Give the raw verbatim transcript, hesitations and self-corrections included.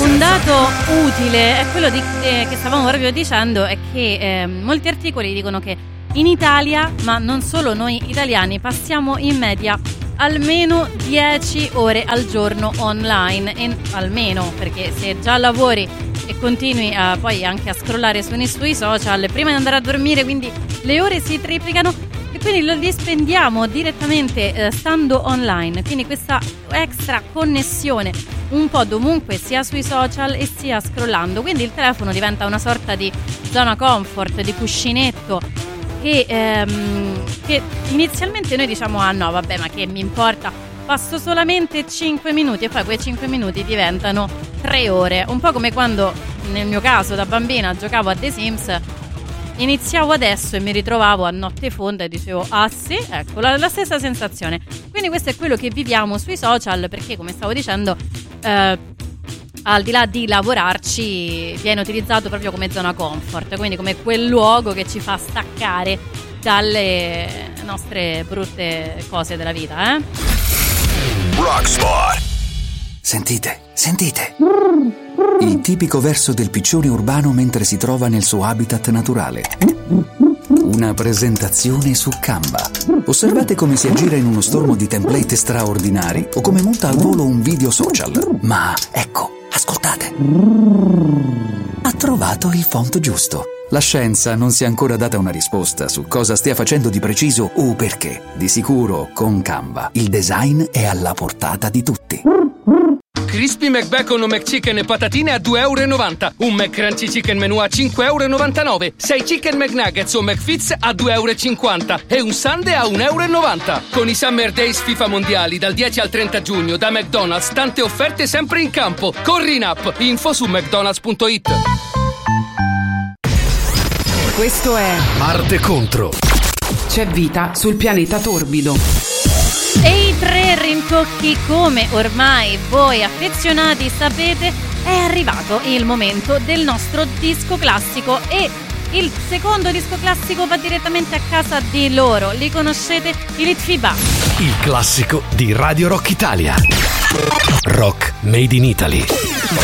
Un dato utile è quello di, eh, che stavamo proprio dicendo, è che eh, molti articoli dicono che in Italia, ma non solo noi italiani, passiamo in media almeno dieci ore al giorno online, e almeno, perché se già lavori e continui a, poi anche a scrollare sui, sui social prima di andare a dormire, quindi le ore si triplicano e quindi lo li spendiamo direttamente eh, stando online, quindi questa extra connessione un po' dovunque, sia sui social e sia scrollando, quindi il telefono diventa una sorta di zona comfort, di cuscinetto che, ehm, che inizialmente noi diciamo ah no vabbè, ma che mi importa, passo solamente cinque minuti, e poi quei cinque minuti diventano tre ore, un po' come quando nel mio caso da bambina giocavo a The Sims. Iniziavo adesso e mi ritrovavo a notte fonda e dicevo ah sì, ecco la, la stessa sensazione. Quindi questo è quello che viviamo sui social, perché come stavo dicendo eh, al di là di lavorarci viene utilizzato proprio come zona comfort, quindi come quel luogo che ci fa staccare dalle nostre brutte cose della vita, eh? Rockspot. Sentite, sentite. Il tipico verso del piccione urbano mentre si trova nel suo habitat naturale. Una presentazione su Canva. Osservate come si aggira in uno stormo di template straordinari o come monta al volo un video social. Ma ecco, ascoltate. Ha trovato il font giusto. La scienza non si è ancora data una risposta su cosa stia facendo di preciso o perché. Di sicuro, con Canva, il design è alla portata di tutti. Crispy McBacon o McChicken e patatine a due e novanta euro. Un McCrunchy Chicken Menù a cinque e novantanove euro. sei Chicken McNuggets o McFits a due e cinquanta euro. E un Sundae a un e novanta euro. Con i Summer Days FIFA Mondiali dal dieci al trenta giugno da McDonald's, tante offerte sempre in campo. Corri in app. Info su mcdonalds punto it. Questo è Marte contro. C'è vita sul pianeta torbido. E i tre rintocchi, come ormai voi affezionati sapete, è arrivato il momento del nostro disco classico, e il secondo disco classico va direttamente a casa di loro. Li conoscete? I Litfiba. Il classico di Radio Rock Italia. Rock Made in Italy.